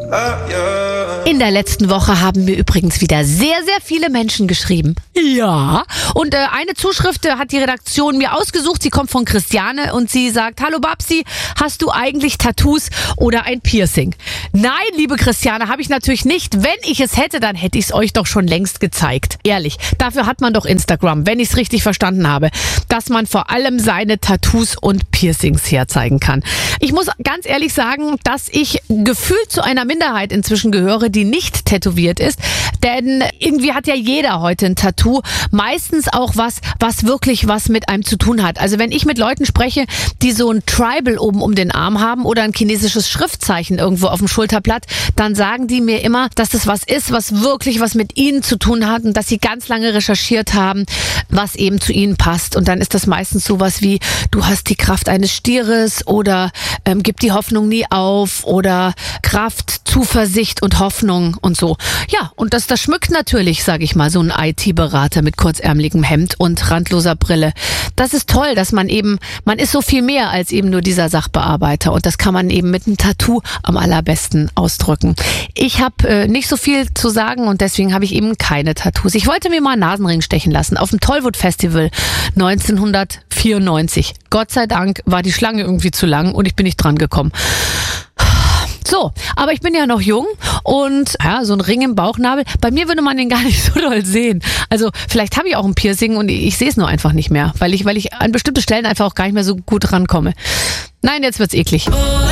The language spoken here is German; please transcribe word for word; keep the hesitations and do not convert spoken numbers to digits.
In der letzten Woche haben mir übrigens wieder sehr, sehr viele Menschen geschrieben. Ja. Und äh, eine Zuschrift äh, hat die Redaktion mir ausgesucht. Sie kommt von Christiane und sie sagt: Hallo Babsi, hast du eigentlich Tattoos oder ein Piercing? Nein, liebe Christiane, habe ich natürlich nicht. Wenn ich es hätte, dann hätte ich es euch doch schon längst gezeigt. Ehrlich, dafür hat man doch Instagram, wenn ich es richtig verstanden habe, dass man vor allem seine Tattoos und Piercings herzeigen kann. Ich muss ganz ehrlich sagen, dass ich gefühlt zu einer Minderheit inzwischen gehöre, die nicht tätowiert ist. Denn irgendwie hat ja jeder heute ein Tattoo. Meistens auch was, was wirklich was mit einem zu tun hat. Also wenn ich mit Leuten spreche, die so ein Tribal oben um den Arm haben oder ein chinesisches Schriftzeichen irgendwo auf dem Schulterblatt, dann sagen die mir immer, dass das was ist, was wirklich was mit ihnen zu tun hat und dass sie ganz lange recherchiert haben, was eben zu ihnen passt. Und dann ist das meistens sowas wie: Du hast die Kraft eines Stieres oder ähm, gib die Hoffnung nie auf oder Kraft, Zuversicht und Hoffnung und so. Ja, und das, das schmückt natürlich, sage ich mal, so ein I T-Berater mit kurzärmeligem Hemd und randloser Brille. Das ist toll, dass man eben, man ist so viel mehr als eben nur dieser Sachbearbeiter und das kann man eben mit einem Tattoo am allerbesten ausdrücken. Ich habe äh, nicht so viel zu sagen und deswegen habe ich eben keine Tattoos. Ich wollte mir mal einen Nasenring stechen lassen auf dem Tollwood Festival neunzehnhundertvierundneunzig. Gott sei Dank war die Schlange irgendwie zu lang und ich bin nicht dran gekommen. So, aber ich bin ja noch jung und ja, so ein Ring im Bauchnabel, bei mir würde man den gar nicht so doll sehen. Also vielleicht habe ich auch ein Piercing und ich sehe es nur einfach nicht mehr, weil ich, weil ich an bestimmte Stellen einfach auch gar nicht mehr so gut rankomme. Nein, jetzt wird's eklig.